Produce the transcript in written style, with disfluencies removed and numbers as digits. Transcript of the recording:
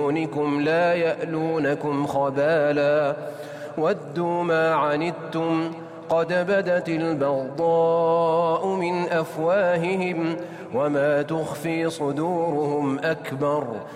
دونكم لا يألونكم خبالا ودوا ما عنتم قد بدت البغضاء من أفواههم وما تخفي صدورهم أكبر